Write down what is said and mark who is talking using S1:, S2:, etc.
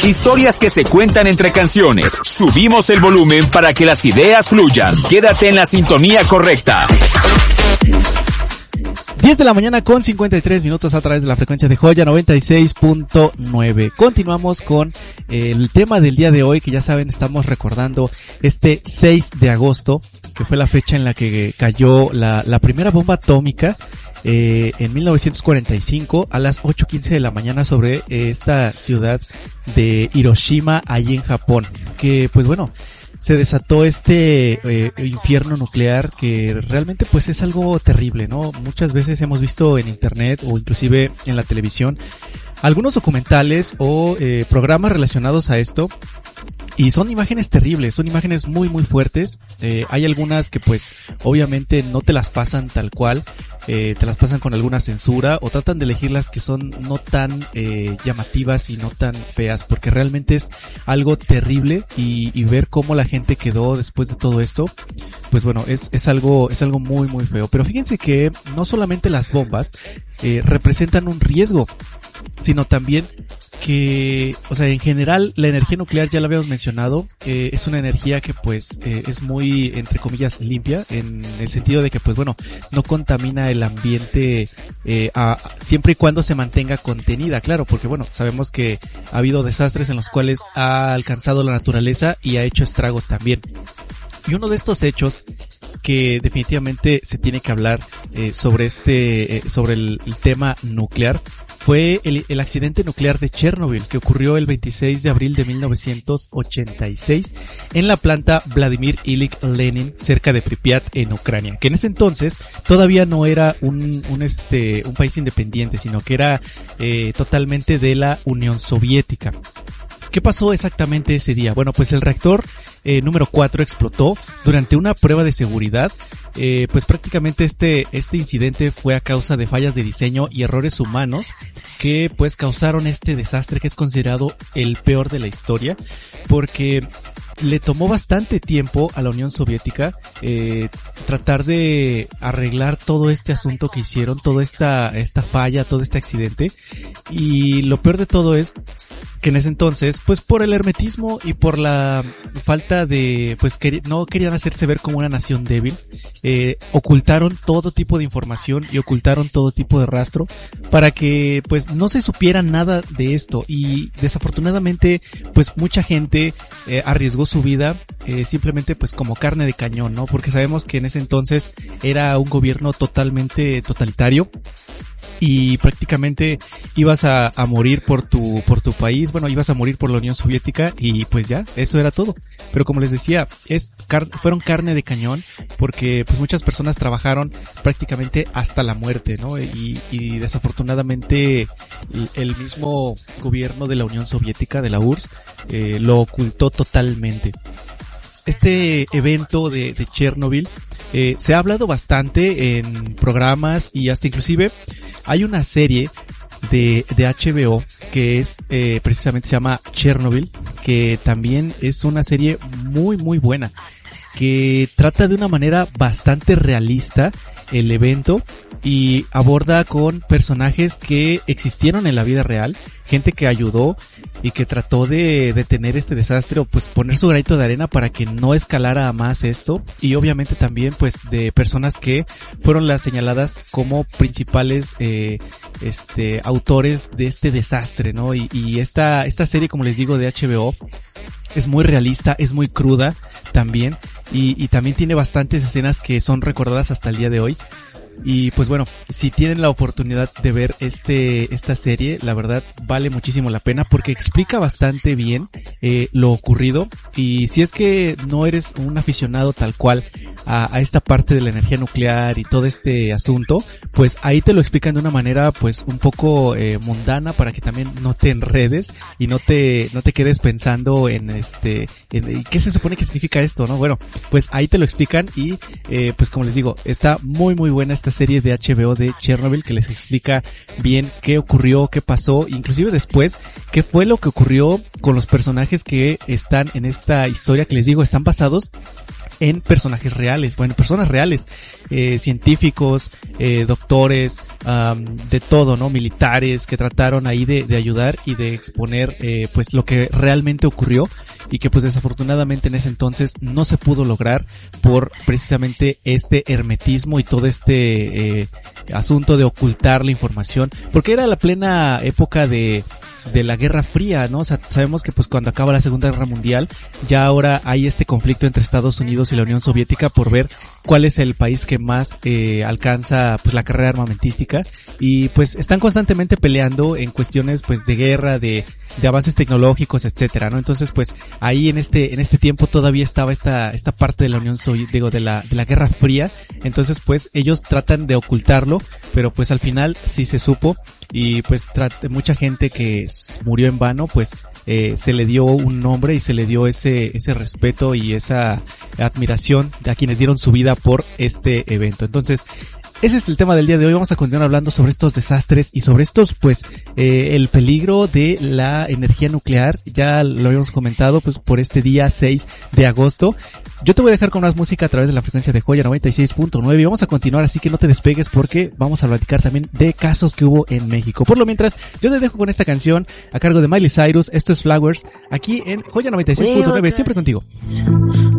S1: Historias que se cuentan entre canciones. Subimos el volumen para que las ideas fluyan. Quédate en la sintonía correcta.
S2: 10 de la mañana con 53 minutos a través de la frecuencia de Joya 96.9. Continuamos con el tema del día de hoy, que ya saben, estamos recordando este 6 de agosto, que fue la fecha en la que cayó la primera bomba atómica en 1945 a las 8:15 de la mañana sobre esta ciudad de Hiroshima, allí en Japón. Que pues bueno, se desató este infierno nuclear que realmente pues es algo terrible, ¿no? Muchas veces hemos visto en internet o inclusive en la televisión algunos documentales o programas relacionados a esto, y son imágenes terribles, son imágenes muy muy fuertes. Hay algunas que pues obviamente no te las pasan tal cual, te las pasan con alguna censura o tratan de elegir las que son no tan llamativas y no tan feas, porque realmente es algo terrible y ver cómo la gente quedó después de todo esto, pues bueno, es algo muy muy feo. Pero fíjense que no solamente las bombas representan un riesgo, sino también que, o sea, en general la energía nuclear, ya la habíamos mencionado, es una energía que pues es muy, entre comillas, limpia, en el sentido de que pues bueno, no contamina el ambiente siempre y cuando se mantenga contenida, claro, porque bueno, sabemos que ha habido desastres en los cuales ha alcanzado la naturaleza y ha hecho estragos también. Y uno de estos hechos que definitivamente se tiene que hablar sobre el tema nuclear fue el accidente nuclear de Chernobyl, que ocurrió el 26 de abril de 1986 en la planta Vladimir Ilich Lenin, cerca de Pripyat, en Ucrania, que en ese entonces todavía no era un país independiente, sino que era totalmente de la Unión Soviética. ¿Qué pasó exactamente ese día? Bueno, pues el reactor número 4 explotó durante una prueba de seguridad. Pues prácticamente este incidente fue a causa de fallas de diseño y errores humanos que pues causaron este desastre, que es considerado el peor de la historia, porque le tomó bastante tiempo a la Unión Soviética tratar de arreglar todo este asunto que hicieron, toda esta falla, todo este accidente. Y lo peor de todo es que en ese entonces, pues por el hermetismo y por la falta de, pues no querían hacerse ver como una nación débil, ocultaron todo tipo de información y ocultaron todo tipo de rastro para que pues no se supiera nada de esto. Y desafortunadamente pues mucha gente arriesgó su vida simplemente pues como carne de cañón, ¿no? Porque sabemos que en ese entonces era un gobierno totalmente totalitario y prácticamente ibas a morir por tu país, bueno, ibas a morir por la Unión Soviética y pues ya, eso era todo. Pero como les decía, fueron carne de cañón porque pues muchas personas trabajaron prácticamente hasta la muerte, ¿no? Y desafortunadamente el mismo gobierno de la Unión Soviética, de la URSS, lo ocultó totalmente. Este evento de Chernobyl se ha hablado bastante en programas y hasta inclusive hay una serie de HBO que es precisamente se llama Chernobyl, que también es una serie muy muy buena, que trata de una manera bastante realista el evento y aborda con personajes que existieron en la vida real, gente que ayudó y que trató de detener este desastre o pues poner su granito de arena para que no escalara más esto, y obviamente también pues de personas que fueron las señaladas como principales autores de este desastre, ¿no? Y esta serie, como les digo, de HBO es muy realista, es muy cruda también y también tiene bastantes escenas que son recordadas hasta el día de hoy. Y pues bueno, si tienen la oportunidad de ver esta serie, la verdad vale muchísimo la pena porque explica bastante bien lo ocurrido. Y si es que no eres un aficionado tal cual a esta parte de la energía nuclear y todo este asunto, pues ahí te lo explican de una manera pues un poco mundana, para que también no te enredes y no te quedes pensando en ¿qué se supone que significa esto, no? Bueno, pues ahí te lo explican y pues como les digo, está muy muy buena esta serie de HBO de Chernobyl, que les explica bien qué ocurrió, qué pasó, inclusive después qué fue lo que ocurrió con los personajes que están en esta historia, que les digo, están basados en personajes reales, bueno, personas reales, científicos, doctores, de todo, ¿no? Militares que trataron ahí de ayudar y de exponer, pues lo que realmente ocurrió y que pues desafortunadamente en ese entonces no se pudo lograr por precisamente este hermetismo y todo este asunto de ocultar la información, porque era la plena época de la Guerra Fría, ¿no? O sea, sabemos que pues cuando acaba la Segunda Guerra Mundial, ya ahora hay este conflicto entre Estados Unidos y la Unión Soviética por ver cuál es el país que más alcanza pues la carrera armamentística, y pues están constantemente peleando en cuestiones pues de guerra, de avances tecnológicos, etcétera, ¿no? Entonces pues ahí en este tiempo todavía estaba esta parte de la Unión Soviética, de la Guerra Fría. Entonces pues ellos tratan de ocultarlo, pero pues al final sí se supo, y pues mucha gente que murió en vano, pues se le dio un nombre y se le dio ese respeto y esa admiración a quienes dieron su vida por este evento. Entonces ese es el tema del día de hoy. Vamos a continuar hablando sobre estos desastres y sobre estos, pues, el peligro de la energía nuclear. Ya lo habíamos comentado, pues, por este día 6 de agosto. Yo te voy a dejar con más música a través de la frecuencia de Joya 96.9 y vamos a continuar, así que no te despegues porque vamos a platicar también de casos que hubo en México. Por lo mientras, yo te dejo con esta canción a cargo de Miley Cyrus. Esto es Flowers, aquí en Joya 96.9, siempre contigo.